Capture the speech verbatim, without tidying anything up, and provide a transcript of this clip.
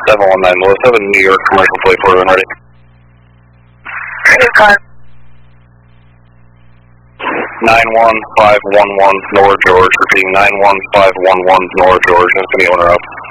seven one nine Melissa, with New York commercial plate for when ready. New car. nine one five one one North George, repeating nine one five one one North George, that's going to be owner up.